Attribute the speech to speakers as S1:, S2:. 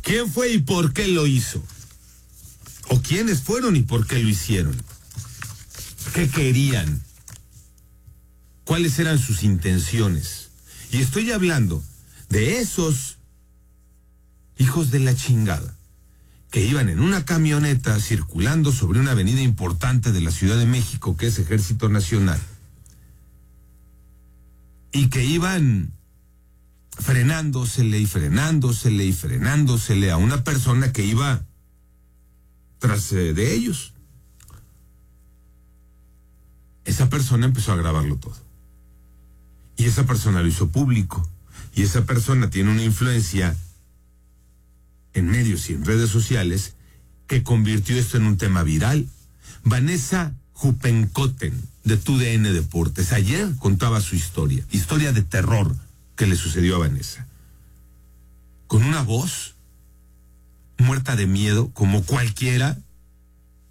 S1: ¿Quién fue y por qué lo hizo? ¿O quiénes fueron y por qué lo hicieron? ¿Qué querían? ¿Cuáles eran sus intenciones? Y estoy hablando de esos hijos de la chingada que iban en una camioneta circulando sobre una avenida importante de la Ciudad de México, que es Ejército Nacional, y que iban frenándosele y frenándosele y frenándosele a una persona que iba tras de ellos. Esa persona empezó a grabarlo todo. Y esa persona lo hizo público. Y esa persona tiene una influencia en medios y en redes sociales que convirtió esto en un tema viral. Vanessa Jupencoten, de TUDN Deportes, ayer contaba su historia de terror que le sucedió a Vanessa. Con una voz muerta de miedo, como cualquiera,